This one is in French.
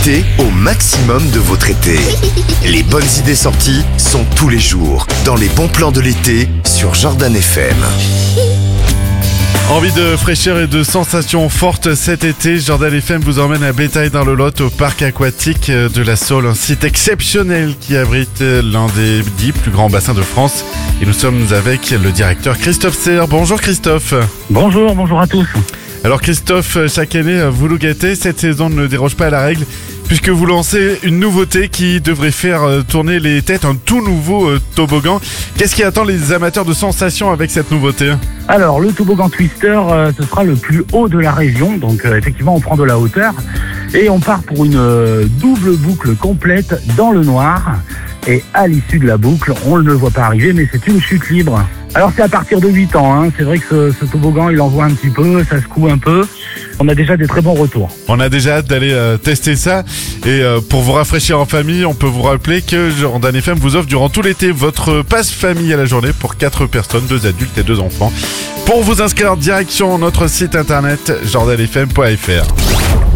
Profitez au maximum de votre été. Les bonnes idées sorties sont tous les jours dans les bons plans de l'été sur Jordan FM. Envie de fraîcheur et de sensations fortes cet été, Jordan FM vous emmène à Bétail dans le Lot au parc aquatique de la Saule, un site exceptionnel qui abrite l'un des 10 plus grands bassins de France. Et nous sommes avec le directeur Christophe Serre. Bonjour Christophe. Bonjour à tous. Alors Christophe, chaque année vous nous gâtez, cette saison ne déroge pas à la règle puisque vous lancez une nouveauté qui devrait faire tourner les têtes, un tout nouveau toboggan. Qu'est-ce qui attend les amateurs de sensations avec cette nouveauté ? Alors le toboggan Twister, ce sera le plus haut de la région, donc effectivement on prend de la hauteur et on part pour une double boucle complète dans le noir. Et à l'issue de la boucle, on ne le voit pas arriver, mais c'est une chute libre. Alors c'est à partir de 8 ans, hein. C'est vrai que ce toboggan il envoie un petit peu, ça secoue un peu. On a déjà des très bons retours. On a déjà hâte d'aller tester ça. Et pour vous rafraîchir en famille, on peut vous rappeler que Jordan FM vous offre durant tout l'été votre passe famille à la journée pour 4 personnes, 2 adultes et 2 enfants. Pour vous inscrire, direction notre site internet jordanfm.fr.